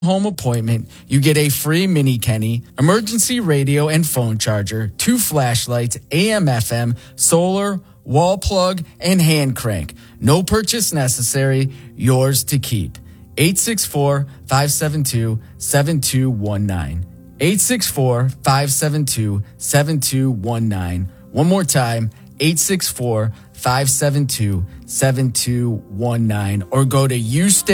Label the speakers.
Speaker 1: home appointment, you get a free mini Kenny, emergency radio and phone charger, 2 flashlights, AM, FM, solar, wall plug, and hand crank. No purchase necessary, yours to keep. 864-572-7219. 864-572-7219. One more time, 864-572-7219. Or go to